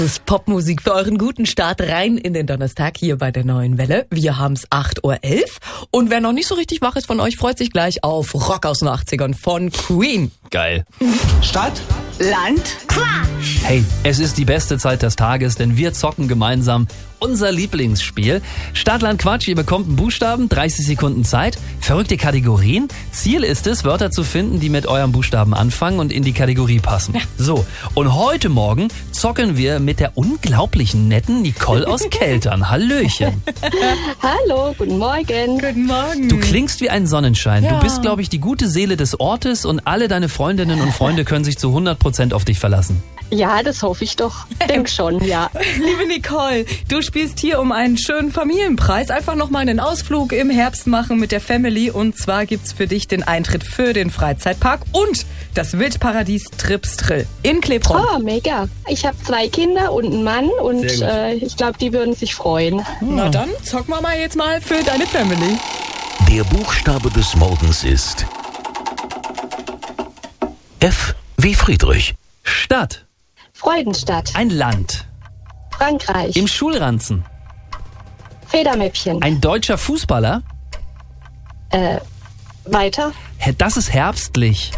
Das ist Popmusik für euren guten Start rein in den Donnerstag hier bei der Neuen Welle. Wir haben's 8:11 Uhr. Und wer noch nicht so richtig wach ist von euch, freut sich gleich auf Rock aus den 80ern von Queen. Geil. Stadt, Land, Quatsch. Hey, es ist die beste Zeit des Tages, denn wir zocken gemeinsam unser Lieblingsspiel. Stadtland Quatsch, ihr bekommt einen Buchstaben, 30 Sekunden Zeit, verrückte Kategorien. Ziel ist es, Wörter zu finden, die mit eurem Buchstaben anfangen und in die Kategorie passen. Ja. So, und heute Morgen zocken wir mit der unglaublichen netten Nicole aus Keltern. Hallöchen. Hallo, guten Morgen. Guten Morgen. Du klingst wie ein Sonnenschein. Ja. Du bist, glaube ich, die gute Seele des Ortes und alle deine Freundinnen und Freunde können sich zu 100% auf dich verlassen. Ja, das hoffe ich doch. Denk schon, ja. Liebe Nicole, du spielst hier um einen schönen Familienpreis. Einfach nochmal einen Ausflug im Herbst machen mit der Family. Und zwar gibt's für dich den Eintritt für den Freizeitpark und das Wildparadies Tripstrill in Klebron. Oh, mega. Ich habe 2 Kinder und einen Mann und Sehr gut. ich glaube, die würden sich freuen. Na dann zocken wir mal jetzt mal für deine Family. Der Buchstabe des Morgens ist F wie Friedrich. Stadt. Freudenstadt, Ein Land. Frankreich, Im Schulranzen. Federmäppchen. Ein deutscher Fußballer. Weiter, Das ist herbstlich.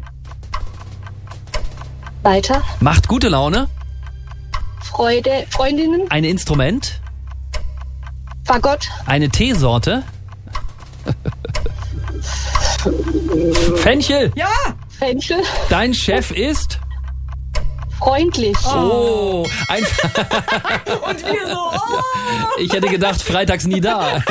weiter. Macht gute Laune. Freude, Freundinnen, Ein Instrument. Fagott, Eine Teesorte. Fenchel. Ja! Fenchel, Dein Chef ist... freundlich. Oh, ein... Und wir so, oh! Ich hätte gedacht, freitags nie da.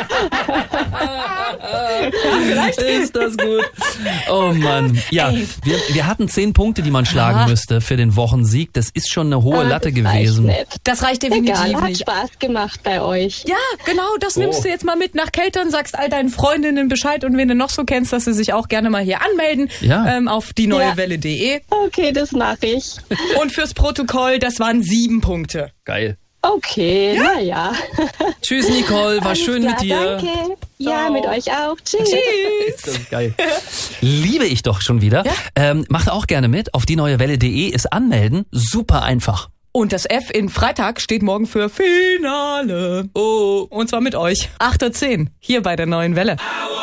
Vielleicht. Ist das gut. Oh Mann. Ja, Ey. wir hatten 10 Punkte, die man schlagen müsste für den Wochensieg. Das ist schon eine hohe Latte das reicht gewesen. nicht. Das reicht definitiv Egal, hat nicht. Spaß gemacht bei euch. Ja, genau, das nimmst du jetzt mal mit nach Keltern, sagst all deinen Freundinnen Bescheid und wen du noch so kennst, dass sie sich auch gerne mal hier anmelden Ja. auf dieneuewelle.de. Okay, das mache ich. Und fürs Protokoll, das waren 7 Punkte. Geil. Okay, naja. Tschüss, Nicole. War schön mit dir. Danke. Ja, mit euch auch. Tschüss. Das ist geil. Liebe ich doch schon wieder. Ja. Macht auch gerne mit. Auf dieneuewelle.de ist anmelden. Super einfach. Und das F in Freitag steht morgen für Finale. Oh. Und zwar mit euch. 8:10 Uhr hier bei der Neuen Welle.